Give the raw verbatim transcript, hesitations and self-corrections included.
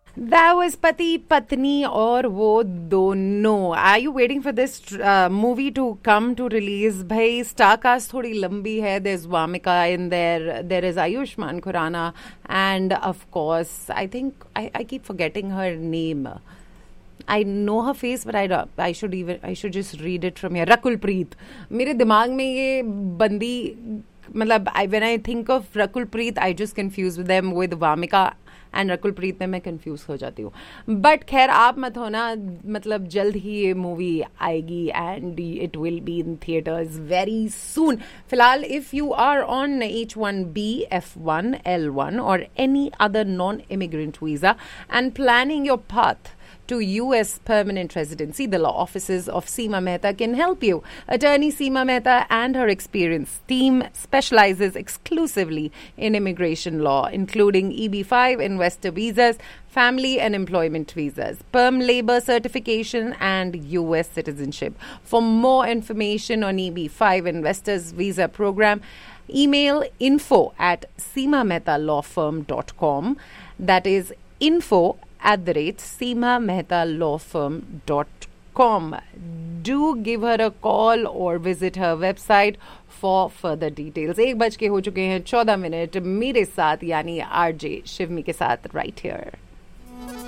That was पति पत्नी और वो दोनों. Are you waiting for this uh, movie to come to release? भाई star cast थोड़ी लंबी है. There's Vamika in there. There is Ayushmann Khurrana, and of course, I think I, I keep forgetting her name. I know her face, but I I should even I should just read it from here. Rakul Preet. मेरे दिमाग में ये बंदी मतलब I, when I think of Rakul Preet, I just confuse them with Vamika. And Rakul Preet में मैं confuse हो जाती हूँ. बट खैर आप मत होना, मतलब जल्द ही ये मूवी आएगी and it will be in theatres very soon. फिलहाल if you are on H one B, F one, L one और any other non immigrant visa and planning your path to U S permanent residency, the law offices of Seema Mehta can help you. Attorney Seema Mehta and her experienced team specializes exclusively in immigration law, including E B five investor visas, family and employment visas, perm labor certification, and U S citizenship. For more information on E B five investors visa program, email info at seema mehta law firm dot com. That is info at the rate seema mehta law firm dot com. Do give her a call or visit her website for further details. एक बज के हो चुके हैं चौदह minute मेरे साथ यानी आरजे शिवमी के साथ right here.